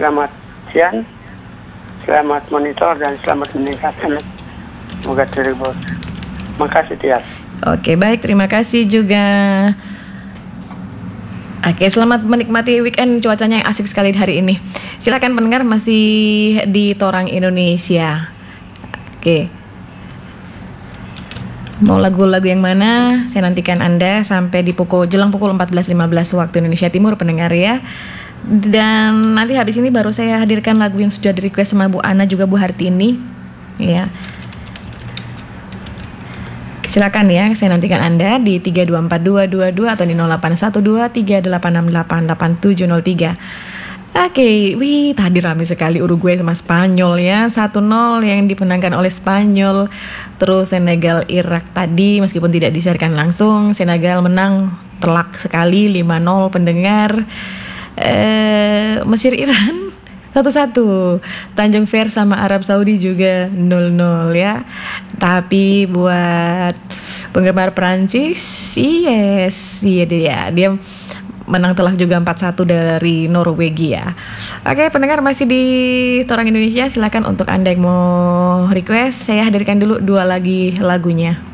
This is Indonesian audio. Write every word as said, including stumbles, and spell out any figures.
selamat siang, selamat monitor dan selamat meningkatkan. Semoga terhibur. Makasih Tias. Oke, baik, terima kasih juga. Oke, selamat menikmati weekend, cuacanya yang asik sekali hari ini. Silakan pendengar, masih di Torang Indonesia. Oke. Mau lagu-lagu yang mana? Saya nantikan Anda sampai di pukul jelang pukul empat belas lima belas waktu Indonesia Timur, pendengar ya. Dan nanti habis ini baru saya hadirkan lagu yang sudah di-request sama Bu Ana juga Bu Hartini. Ya. Silakan ya, saya nantikan Anda di tiga dua empat dua dua dua atau di nol delapan satu dua tiga delapan enam delapan delapan tujuh nol tiga. Oke, wih tadi ramai sekali Uruguay sama Spanyol ya, satu nol yang dimenangkan oleh Spanyol. Terus Senegal Irak tadi meskipun tidak disiarkan langsung, Senegal menang telak sekali lima nol pendengar. eh, Mesir Iran satu satu, Tanjung Fair sama Arab Saudi juga nol nol ya. Tapi buat penggemar Prancis, yes, iya dia, dia menang telak juga empat satu dari Norwegia. Oke, pendengar masih di Torang Indonesia, silakan untuk Anda yang mau request, saya hadirkan dulu dua lagi lagunya.